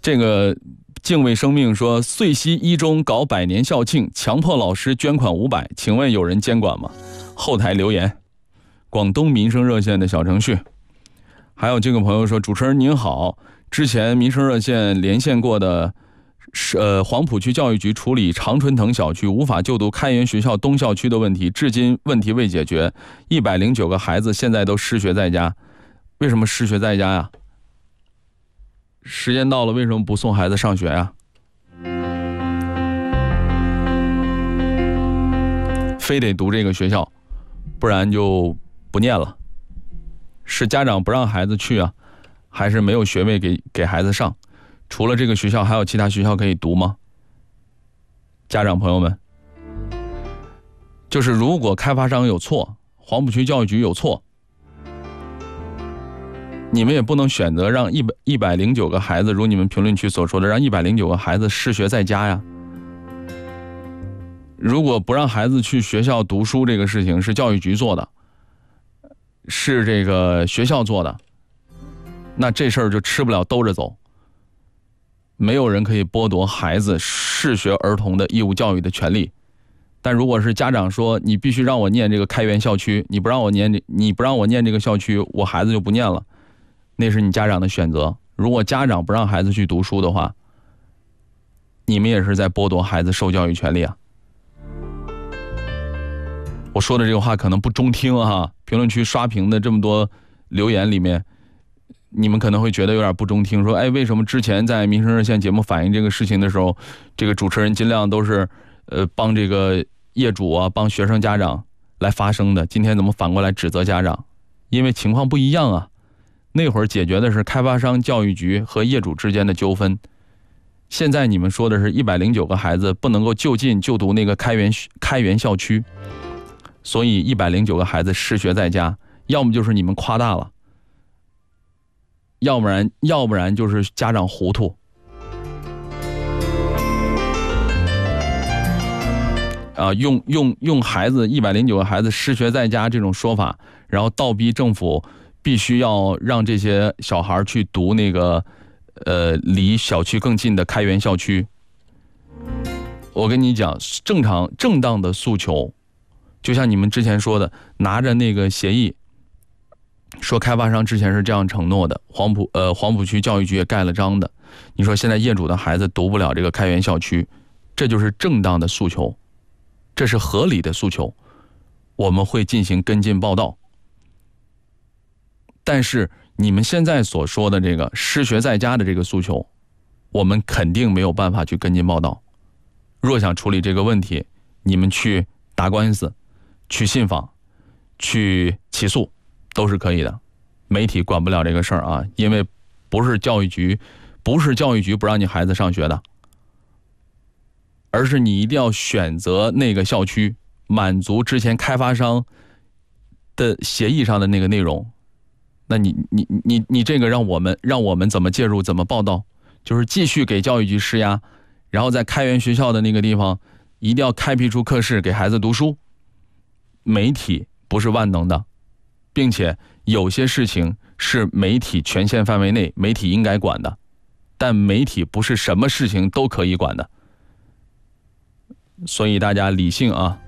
这个敬畏生命说，遂溪一中搞100年校庆，强迫老师捐款500，请问有人监管吗？后台留言。广东民生热线的小程序。还有这个朋友说，主持人您好，之前民生热线连线过的黄埔区教育局处理常春藤小区无法就读开元学校东校区的问题，至今问题未解决，109个孩子现在都失学在家。为什么失学在家呀？时间到了，为什么不送孩子上学呀？非得读这个学校，不然就不念了。是家长不让孩子去啊，还是没有学位给孩子上？除了这个学校，还有其他学校可以读吗？家长朋友们，就是如果开发商有错，黄埔区教育局有错，你们也不能选择让109个孩子，如你们评论区所说的，让109个孩子失学在家呀。如果不让孩子去学校读书这个事情是教育局做的，是这个学校做的，那这事儿就吃不了兜着走。没有人可以剥夺孩子适学儿童的义务教育的权利。但如果是家长说你必须让我念这个开元校区，你不让我念这个校区，我孩子就不念了，那是你家长的选择。如果家长不让孩子去读书的话，你们也是在剥夺孩子受教育权利啊。我说的这个话可能不中听啊，评论区刷屏的这么多留言里面，你们可能会觉得有点不中听，说为什么之前在民生热线节目反映这个事情的时候，这个主持人尽量都是帮这个业主啊，帮学生家长来发声的，今天怎么反过来指责家长？因为情况不一样啊。那会儿解决的是开发商、教育局和业主之间的纠纷，现在你们说的是109个孩子不能够就近就读那个开元校区，所以109个孩子失学在家，要么就是你们夸大了，要不然就是家长糊涂。用孩子109个孩子失学在家这种说法，然后倒逼政府必须要让这些小孩去读那个离小区更近的开元校区。我跟你讲，正当的诉求，就像你们之前说的，拿着那个协议，说开发商之前是这样承诺的，黄埔区教育局也盖了章的。你说现在业主的孩子读不了这个开元校区，这就是正当的诉求，这是合理的诉求，我们会进行跟进报道。但是你们现在所说的这个失学在家的这个诉求，我们肯定没有办法去跟进报道。若想处理这个问题，你们去打官司，去信访，去起诉都是可以的，媒体管不了这个事儿啊，因为不是教育局不让你孩子上学的，而是你一定要选择那个校区，满足之前开发商的协议上的那个内容。那你这个让我们怎么介入，怎么报道？就是继续给教育局施压，然后在开元学校的那个地方一定要开辟出课室给孩子读书。媒体不是万能的，并且有些事情是媒体权限范围内媒体应该管的，但媒体不是什么事情都可以管的。所以大家理性啊。